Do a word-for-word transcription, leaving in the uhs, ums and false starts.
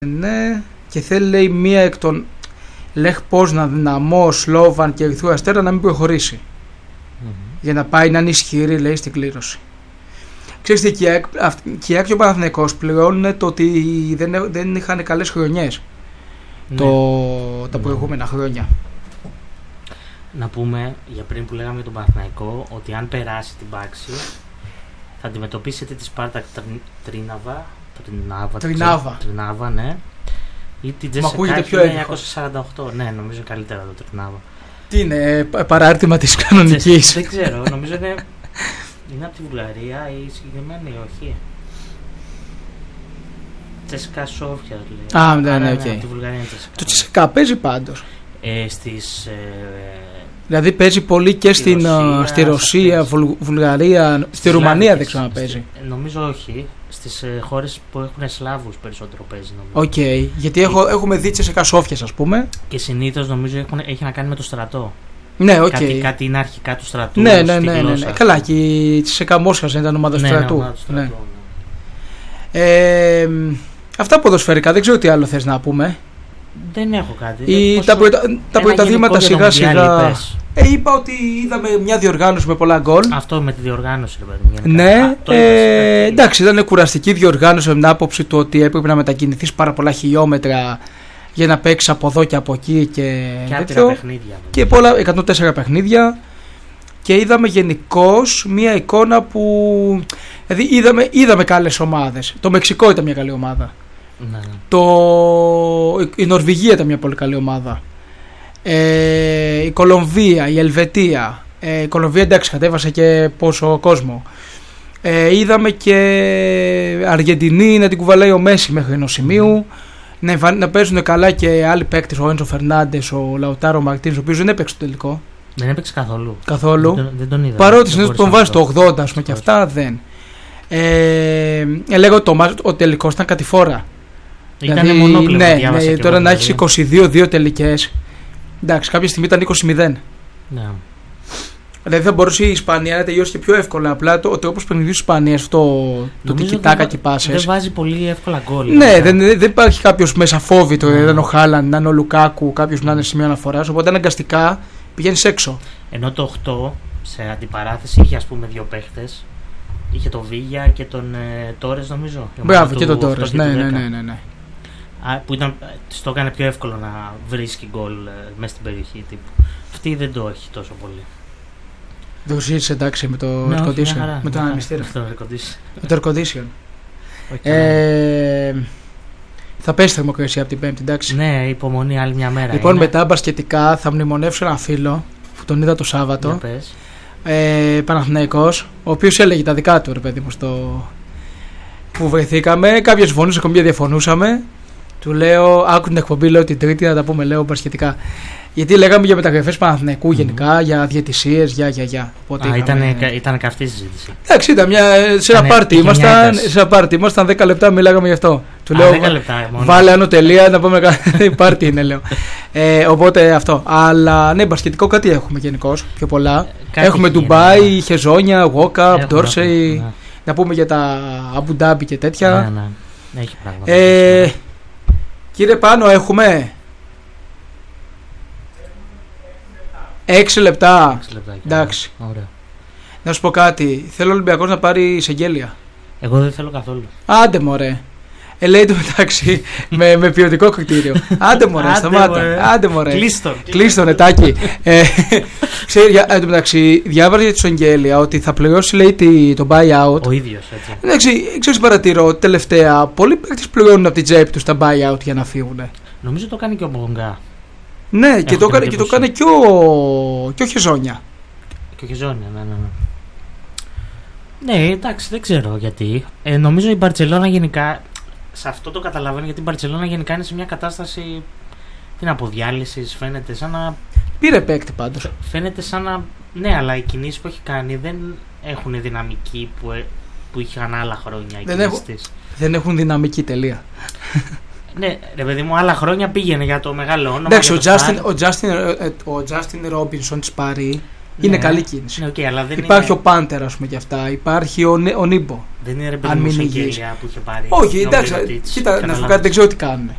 Ναι, και θέλει, λέει, μία εκ των Λεχ Πόσνα, Δυναμό, Σλόβαν και Ερυθρού Αστέρα να μην προχωρήσει. Mm-hmm. Για να πάει να είναι ισχυρή, λέει, στην κλήρωση. Ξέρεις τι, και η ΑΕΚ και ο Παναθηναϊκός πληρώνουν το ότι δεν, δεν είχαν καλές χρονιές ναι. το, τα προηγούμενα ναι. χρόνια. Να πούμε για πριν που λέγαμε για τον Παναθηναϊκό ότι αν περάσει την πάξη θα αντιμετωπίσετε τη Σπάρτακ Τρίναβα. Τρινάβα, Τρινάβα. Τρινάβα, ναι. Ή την Τζέσσεκα εννιακόσια σαράντα οκτώ. Ναι, νομίζω καλύτερα το Τρινάβα. Τι είναι, παράρτημα της κανονικής? Δεν ξέρω, νομίζω είναι. Είναι από τη Βουλγαρία ή συγκεκριμένη ή όχι. Τσέσκα Σόφια λέει. Α, ναι, ναι, οκ. Okay. Το Τσέσκα παίζει πάντως. Ε, στις, ε, δηλαδή παίζει πολύ και στη στην, Ρωσία, στη Ρωσία, Βουλ, Βουλγαρία, στη Ρουμανία δεν ξέρω να παίζει. Στη, νομίζω όχι. Στις ε, χώρες που έχουν Σλάβους περισσότερο παίζει νομίζω. Οκ, okay. γιατί έχω, έχουμε δει Τσέσκα Σόφιας ας πούμε. Και συνήθως νομίζω έχουν, έχει να κάνει με το στρατό. Ναι, okay. κάτι, κάτι είναι αρχικά του στρατού. Ναι, ναι, ναι, ναι, ναι. Καλά, και η Τσέσκα Μόσχας ήταν ομάδα του ναι, στρατού. Ναι, στρατού ναι. Ναι. Ε, αυτά ποδοσφαιρικά, δεν ξέρω τι άλλο θες να πούμε. Δεν έχω κάτι. Ή τα, πρωτα... τα πρωταθλήματα σιγά σιγά. Ε, είπα ότι είδαμε μια διοργάνωση με πολλά γκολ. Αυτό με τη διοργάνωση, ρε παιδί. Ναι, Α, ε, εντάξει, ήταν κουραστική διοργάνωση με την άποψη του ότι έπρεπε να μετακινηθείς πάρα πολλά χιλιόμετρα για να παίξεις από εδώ και από εκεί και, και τέτοιο. Παιχνίδια. Και πολλά, εκατόν τέσσερα παιχνίδια. Και είδαμε γενικώς μια εικόνα που. Δηλαδή είδαμε, είδαμε καλές ομάδες. Το Μεξικό ήταν μια καλή ομάδα. Ναι. Το... Η Νορβηγία ήταν μια πολύ καλή ομάδα. Ε, η Κολομβία, η Ελβετία. Ε, η Κολομβία εντάξει κατέβασε και πόσο κόσμο. Ε, είδαμε και Αργεντινή να την κουβαλάει ο Μέση μέχρι ενός σημείου. Mm. Να, να παίζουν καλά και άλλοι παίκτες, ο Έντσο Φερνάντες, ο Λαουτάρο Μαρτίνς, ο οποίος δεν έπαιξε το τελικό. Δεν έπαιξε καθόλου. Καθόλου. Δεν, δεν τον είδα. Παρότι συνήθως τον βάζει το ογδόντα ας πούμε, και αυτά δεν. Ε, έλεγα το, ο τελικός ήταν κατηφόρα. Ήταν δηλαδή, μονόκλημα. Ναι, ναι, τώρα να έχεις είκοσι δύο δύο τελικές. Εντάξει, κάποια στιγμή ήταν είκοσι μηδέν. Ναι. Δηλαδή θα μπορούσε η Ισπανία να τελειώσει και πιο εύκολα. Απλά το, ο τρόπος παιχνιδιού της Ισπανίας, το, το τικιτάκα και πάσες. Δεν βάζει πολύ εύκολα γκολ. Ναι, δεν, δεν υπάρχει κάποιος μέσα φόβητο. Mm. Δεν είναι ο Χάλαντ, να είναι ο Λουκάκου, κάποιος να είναι σημείο αναφοράς. Οπότε αναγκαστικά πηγαίνεις έξω. Ενώ το οκτώ σε αντιπαράθεση είχε ας πούμε δύο παίχτες. Είχε τον Βίγια και τον ε, Τόρες νομίζω. Μπράβο, και τον Τόρες. Ναι, ναι, ναι, ναι, ναι. Α, που ήταν, το έκανε πιο εύκολο να βρίσκει γκολ ε, μέσα στην περιοχή τύπου. Αυτή δεν το έχει τόσο πολύ. Δεν το ζήτησε εντάξει με το ναι, air condition. Χαρά, με το αναμυστήρα. Με το air condition. ε, θα πέσει θερμοκρασία από την Πέμπτη, εντάξει. Ναι, υπομονή άλλη μια μέρα. Λοιπόν, είναι. μετά μπασκετικά θα μνημονεύσω έναν φίλο που τον είδα το Σάββατο. Ε, Παναθηναϊκός, ο οποίος έλεγε τα δικά του, ρε παιδί μου, στο που βρεθήκαμε. Κάποιες συμφωνούσαμε, κάποια διαφωνούσαμε. Του λέω, άκου την εκπομπή, λέω την Τρίτη να τα πούμε, λέω μπασκετικά. Γιατί λέγαμε για μεταγραφές Παναθηναϊκού mm. γενικά, για διαιτησίες, για για για. Οπότε Α, είχαμε... ήταν, ήταν καυτή συζήτηση. Εντάξει, ήταν μια, σε ένα πάρτι ήμασταν, σε ένα πάρτι ήμασταν δέκα λεπτά, μιλάγαμε γι' αυτό. Του Α, λέω, δέκα λεπτά, μόνο. Βάλε άνω τελεία να πάμε να κάνουμε πάρτι είναι, λέω. ε, οπότε αυτό. Αλλά ναι, μπασκετικό κάτι έχουμε γενικώς, πιο πολλά. Ε, έχουμε Ντουμπάι, ναι. Χεζόνια, Γουόκαπ, Ντόρσεϊ. Ναι. Να πούμε για τα Αμπου Ντάμπι και τέτοια. Ναι, ναι. Έχει πράγματα. Ε, κύριε Πάνο, έχουμε έξι λεπτά. Εντάξει. Ωραία. Να σου πω κάτι. Θέλω ο Ολυμπιακός να πάρει εισαγγέλια. Εγώ δεν θέλω καθόλου. Άντε μωρέ. Ε, λέει το μεταξύ με, με ποιοτικό κριτήριο. Άντε μωρέ, σταμάτα. Άντε μωρέ. Κλείστον. Κλείστον, ετάκι. ε, ξέρει, εν τω μεταξύ, διάβαζε για τη εισαγγέλια ότι θα πληρώσει, λέει, το buyout. Ο ίδιος, έτσι. Εντάξει, ξέρεις, παρατηρώ τελευταία. Πολλοί παίκτες πληρώνουν από την τσέπη τους τα buyout για να φύγουν. Νομίζω το κάνει και ο Μπονγκά. Ναι, και το, και, και το κάνει και ο, και ο Χεζόνια. Και ο Χεζόνια, ναι, ναι, ναι. Ναι, εντάξει, δεν ξέρω γιατί. Ε, νομίζω η Μπαρτσελόνα γενικά, σε αυτό το καταλαβαίνω, γιατί η Μπαρτσελόνα γενικά είναι σε μια κατάσταση την αποδιάλυσης, φαίνεται σαν να... Πήρε παίκτη πάντως. Φαίνεται σαν να... Ναι, αλλά οι κινήσεις που έχει κάνει δεν έχουν δυναμική που, που είχαν άλλα χρόνια οι δεν, κινήσεις έχουν, της. Δεν έχουν δυναμική, τελεία. Ναι, ρε παιδί μου, άλλα χρόνια πήγαινε για το μεγάλο όνομα. Εντάξει, ο Justin, ο, Justin, ο Justin Robinson της Παρί είναι ναι, καλή κίνηση. Ναι, okay, αλλά δεν υπάρχει είναι... ο Πάντερ, ας πούμε, και αυτά. Υπάρχει ο, ο Νίμπο. Δεν είναι ρε παιδί μου εισαγγελία που είχε πάρει. Όχι, εντάξει, κοίτα, να σου πω κάτι, δεν ξέρω τι κάνουν.